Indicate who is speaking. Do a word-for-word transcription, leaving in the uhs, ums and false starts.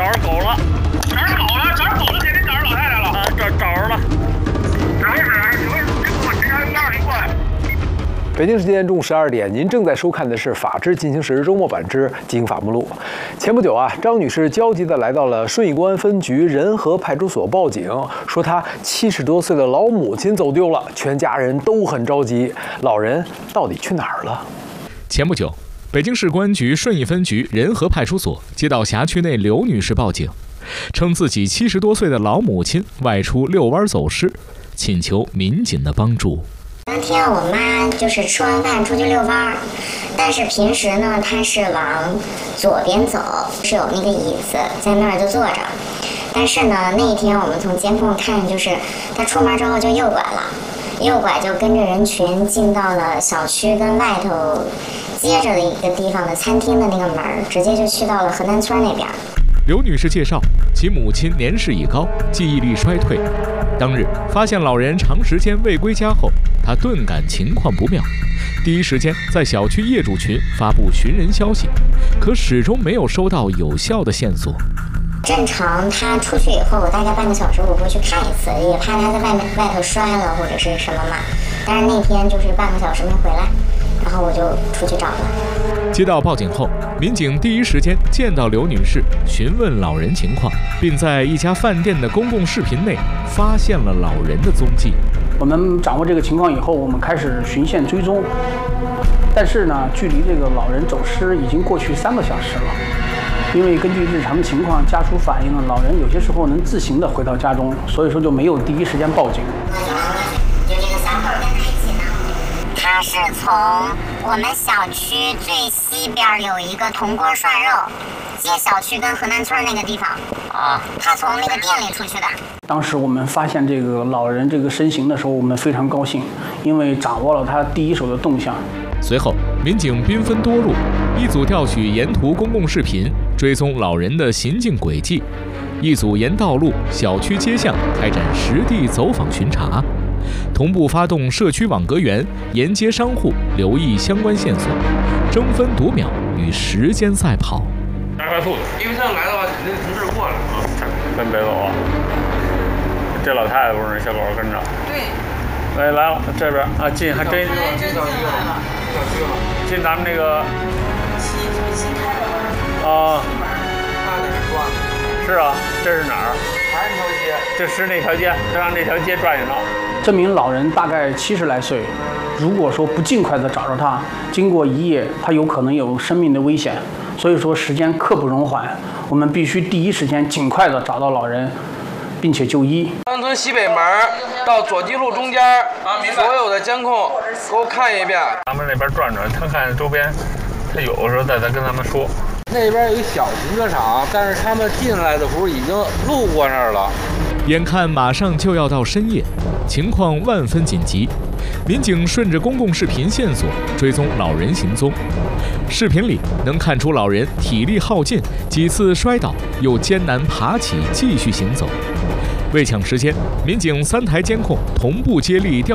Speaker 1: 找着狗了，找着狗了，找着狗了，肯定找着老太太了。啊，找找着了。没事，你们你给我谁让你让你过来。
Speaker 2: 北京时间中午十二点，您正在收看的是《法治进行时》周末版之《经法目录》。前不久啊，张女士焦急地来到了顺义公安分局仁和派出所报警，说她七十多岁的老母亲走丢了，全家人都很着急。老人到底去哪儿了？
Speaker 3: 前不久，北京市公安局顺义分局仁和派出所接到辖区内刘女士报警，称自己七十多岁的老母亲外出遛弯走失，请求民警的帮助。
Speaker 4: 当天我妈就是吃完饭出去遛弯，但是平时呢，她是往左边走，是有那个椅子在那儿就坐着。但是呢，那一天我们从监控看，就是她出门之后就右拐了，右拐就跟着人群进到了小区跟外头接着的一个地方的餐厅的那个门，直接就去到了河南村那边。
Speaker 3: 刘女士介绍，其母亲年事已高，记忆力衰退。当日发现老人长时间未归家后，她顿感情况不妙，第一时间在小区业主群发布寻人消息，可始终没有收到有效的线索。
Speaker 4: 正常他出去以后大概半个小时我会去看一次，也怕他在外面外头摔了或者是什么嘛。但是那天就是半个小时没回来，然后我就出去找了。
Speaker 3: 接到报警后，民警第一时间见到刘女士，询问老人情况，并在一家饭店的公共视频内发现了老人的踪迹。
Speaker 5: 我们掌握这个情况以后，我们开始循线追踪，但是呢，距离这个老人走失已经过去三个小时了。因为根据日常的情况，家属反映了老人有些时候能自行的回到家中，所以说就没有第一时间报警。
Speaker 4: 就这个小狗跟他一起呢，他是从我们小区最西边有一个铜锅涮肉，接小区跟河南村那个地方啊，他从那个店里出去的。
Speaker 5: 当时我们发现这个老人这个身形的时候，我们非常高兴，因为掌握了他第一手的动向。
Speaker 3: 随后，民警兵分多路，一组调取沿途公共视频，追踪老人的行进轨迹；一组沿道路、小区街巷开展实地走访巡查，同步发动社区网格员沿街商户留意相关线索，争分夺秒与时间赛跑。
Speaker 1: 加快速度，因为他要来的话，肯定同时过来啊，跟别走啊。这老太太不是小狗跟着。对。哎，来了，这边啊，进还真进到医院了，进咱们这个新新开的门啊，那得是转的。是啊，这是哪儿？还是那条街？这是那条街，就让这条街转一绕。
Speaker 5: 这名老人大概七十来岁，如果说不尽快的找着他，经过一夜，他有可能有生命的危险。所以说时间刻不容缓，我们必须第一时间尽快的找到老人，并且就医。
Speaker 6: 山村西北门到左基路中间，所有的监控给我看一遍。
Speaker 1: 咱们那边转转，看看周边，他有的时候再再跟咱们说。
Speaker 6: 那边有一小停车场，但是他们进来的时候已经路过那儿了。
Speaker 3: 眼看马上就要到深夜，情况万分紧急，民警顺着公共视频线索追踪老人行踪。视频里能看出老人体力耗尽，几次摔倒，又艰难爬起，继续行走。为抢时间，民警三台监控同步接力调。